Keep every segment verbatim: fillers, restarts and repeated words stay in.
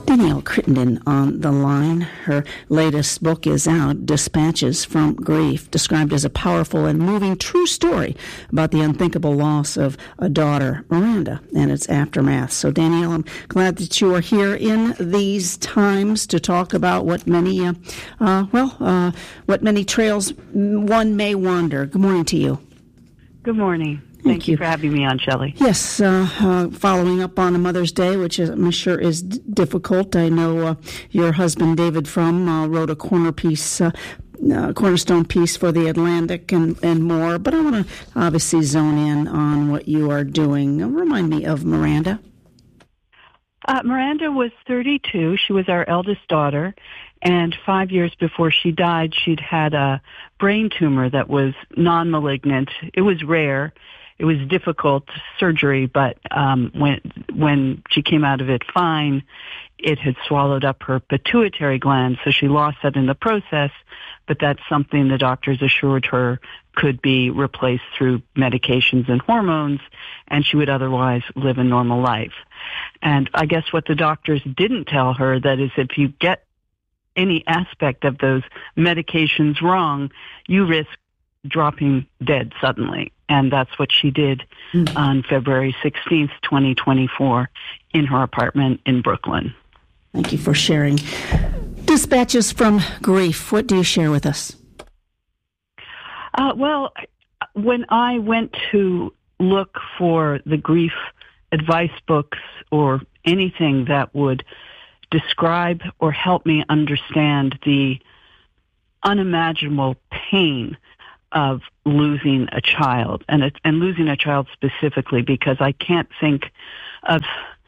Danielle Crittenden on the line. Her latest book is out, Dispatches from Grief, described as a powerful and moving true story about the unthinkable loss of a daughter, Miranda, and its aftermath. So, Danielle, I'm glad that you are here in these times to talk about what many, uh, uh, well, uh, what many trails one may wander. Good morning to you. Good morning. Thank, Thank you. you for having me on, Shelley. Yes, uh, uh, following up on a Mother's Day, which is, I'm sure is d- difficult. I know uh, your husband, David Frum, uh, wrote a corner piece, uh, uh, cornerstone piece for The Atlantic and, and more, but I want to obviously zone in on what you are doing. Uh, remind me of Miranda. Uh, Miranda was thirty-two. She was our eldest daughter, and five years before she died, she'd had a brain tumor that was non-malignant. It was rare. It was difficult surgery, but um, when when she came out of it fine, it had swallowed up her pituitary gland, so she lost that in the process, but that's something the doctors assured her could be replaced through medications and hormones, and she would otherwise live a normal life. And I guess what the doctors didn't tell her, that is, if you get any aspect of those medications wrong, you risk dropping dead suddenly. And that's what she did mm-hmm. on February sixteenth, twenty twenty-four, in her apartment in Brooklyn. Thank you for sharing. Dispatches from Grief. What do you share with us? Uh, well, when I went to look for the grief advice books or anything that would describe or help me understand the unimaginable pain of losing a child, and it, and losing a child specifically, because I can't think of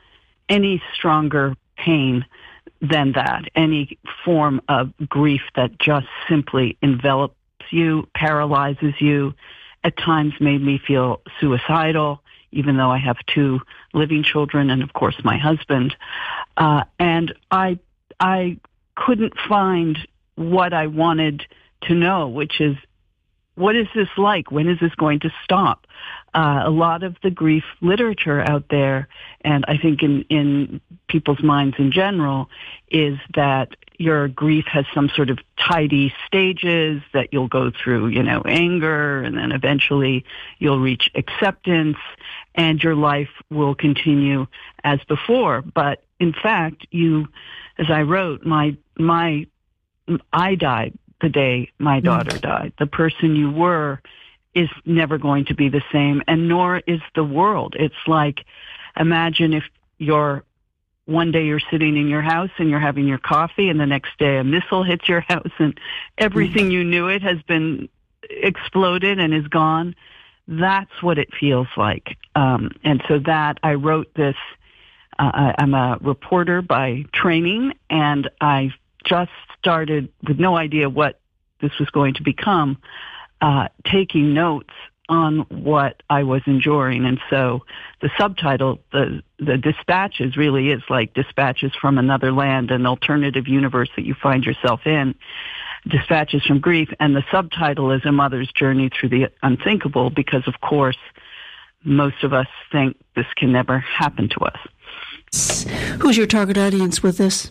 any stronger pain than that, any form of grief that just simply envelops you, paralyzes you, at times made me feel suicidal, even though I have two living children and, of course, my husband. Uh, and I, I couldn't find what I wanted to know, which is, what is this like? When is this going to stop? Uh, a lot of the grief literature out there, and I think in, in people's minds in general, is that your grief has some sort of tidy stages, that you'll go through, you know, anger, and then eventually you'll reach acceptance, and your life will continue as before. But in fact, you, as I wrote, my, my, I died the day my daughter died. The person you were is never going to be the same, and nor is the world. It's like, imagine if you're, one day you're sitting in your house and you're having your coffee, and the next day a missile hits your house and everything you knew it has been exploded and is gone. That's what it feels like. Um, and so that I wrote this, uh, I, I'm a reporter by training, and I just started with no idea what this was going to become, uh, taking notes on what I was enduring. And so the subtitle, the, the Dispatches, really is like Dispatches from Another Land, an alternative universe that you find yourself in. Dispatches from Grief. And the subtitle is A Mother's Journey Through the Unthinkable, because, of course, most of us think this can never happen to us. Who's your target audience with this?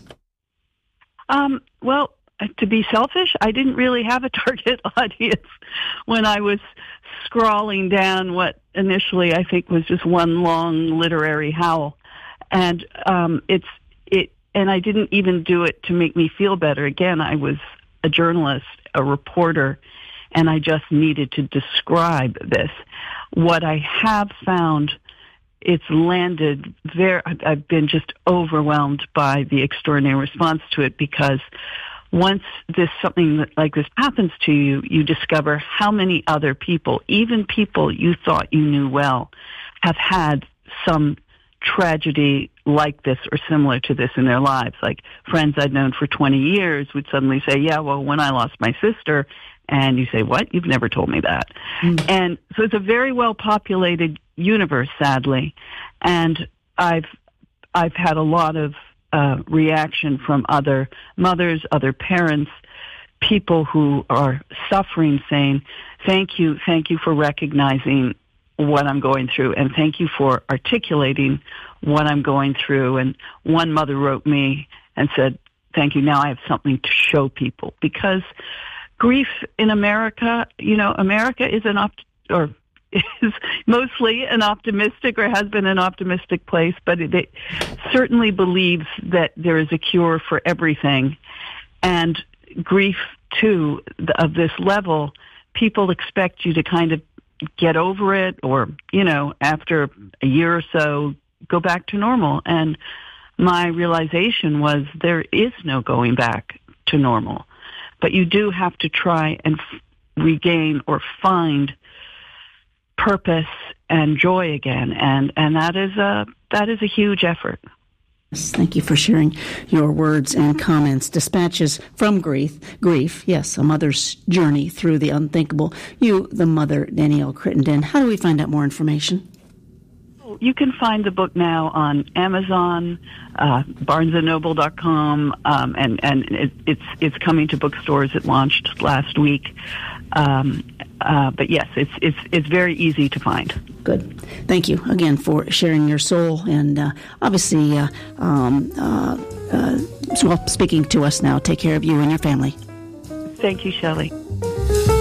Um, well, to be selfish, I didn't really have a target audience when I was scrawling down what initially I think was just one long literary howl. And um, it's it, and I didn't even do it to make me feel better. Again, I was a journalist, a reporter, and I just needed to describe this. What I have found, it's landed very, I've been just overwhelmed by the extraordinary response to it, because once this, something like this happens to you, you discover how many other people, even people you thought you knew well, have had some tragedy like this or similar to this in their lives. Like friends I'd known for twenty years would suddenly say, yeah, well, when I lost my sister, and you say, what? You've never told me that. Mm. And so it's a very well-populated universe, sadly. And I've I've had a lot of uh, reaction from other mothers, other parents, people who are suffering, saying, thank you, thank you for recognizing what I'm going through, and thank you for articulating what I'm going through. And one mother wrote me and said, thank you, now I have something to show people. Because grief in America, you know, America is an opt- or is mostly an optimistic or has been an optimistic place, but it, it certainly believes that there is a cure for everything. And grief, too, of this level, people expect you to kind of get over it or, you know, after a year or so, go back to normal. And my realization was there is no going back to normal. But you do have to try and f- regain or find purpose and joy again. And, and that is a, that is a huge effort. Thank you for sharing your words and comments. Dispatches from Grief, Grief, yes, a mother's journey through the unthinkable. You, the mother, Danielle Crittenden. How do we find out more information? You can find the book now on Amazon, uh, barnes and noble dot com, um, and, and it, it's it's coming to bookstores. It launched last week. Um, uh, but yes, it's it's it's very easy to find. Good. Thank you again for sharing your soul and uh, obviously uh, um, uh, uh, well, speaking to us now. Take care of you and your family. Thank you, Shelley.